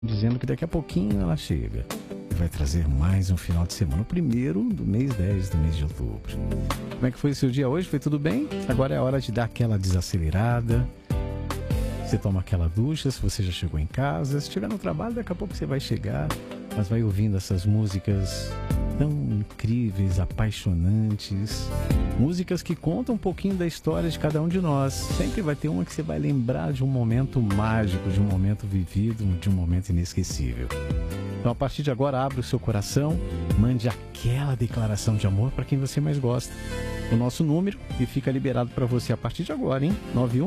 dizendo que daqui a pouquinho ela chega e vai trazer mais um final de semana, o primeiro do mês 10 do mês de outubro. Como é que foi o seu dia hoje? Foi tudo bem? Agora é a hora de dar aquela desacelerada. Você toma aquela ducha, se você já chegou em casa. Se estiver no trabalho, daqui a pouco você vai chegar, mas vai ouvindo essas músicas tão incríveis, apaixonantes. Músicas que contam um pouquinho da história de cada um de nós. Sempre vai ter uma que você vai lembrar de um momento mágico, de um momento vivido, de um momento inesquecível. Então, a partir de agora, abre o seu coração, mande aquela declaração de amor para quem você mais gosta. O nosso número, e fica liberado para você a partir de agora, hein?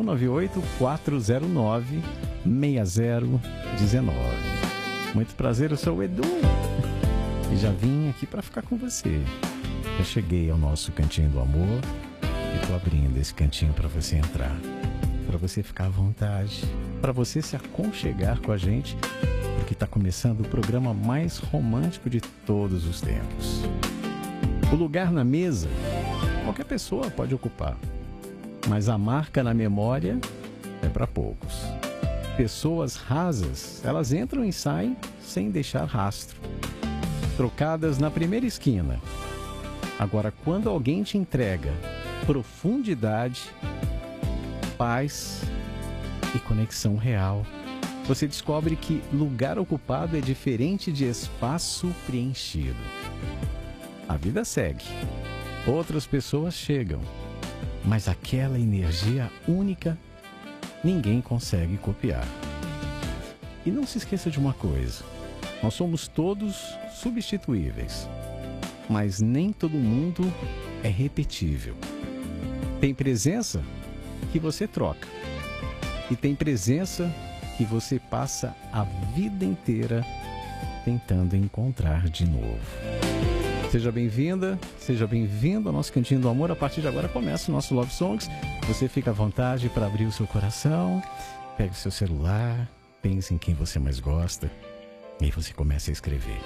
9198-409-6019. Muito prazer, eu sou o Edu. E já vim aqui para ficar com você. Já cheguei ao nosso cantinho do amor e estou abrindo esse cantinho para você entrar, para você ficar à vontade, para você se aconchegar com a gente, porque está começando o programa mais romântico de todos os tempos. O lugar na mesa, qualquer pessoa pode ocupar, mas a marca na memória é para poucos. Pessoas rasas, elas entram e saem sem deixar rastro. Trocadas na primeira esquina. Agora, quando alguém te entrega profundidade, paz e conexão real, você descobre que lugar ocupado é diferente de espaço preenchido. A vida segue. Outras pessoas chegam, mas aquela energia única ninguém consegue copiar. E não se esqueça de uma coisa: nós somos todos substituíveis, mas nem todo mundo é repetível. Tem presença que você troca, e tem presença que você passa a vida inteira tentando encontrar de novo. Seja bem-vinda, seja bem-vindo ao nosso Cantinho do Amor. A partir de agora começa o nosso Love Songs. Você fica à vontade para abrir o seu coração, pegue o seu celular, pense em quem você mais gosta e aí você começa a escrever.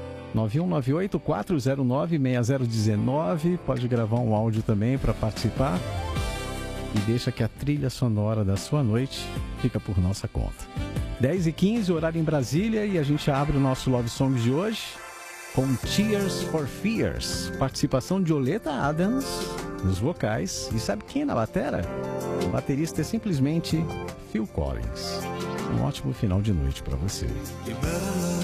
9198-409-6019. Pode gravar um áudio também para participar e deixa que a trilha sonora da sua noite fica por nossa conta. 10h15, horário em Brasília, e a gente abre o nosso Love Songs de hoje com Tears for Fears, participação de Oleta Adams nos vocais. E sabe quem na batera? O baterista é simplesmente Phil Collins. Um ótimo final de noite para você.